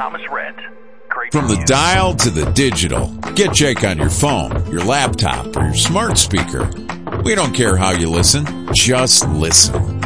Thomas Rhett. Great From the news. dial to the digital, get Jake on your phone, your laptop, or your smart speaker. We don't care how you listen, just listen.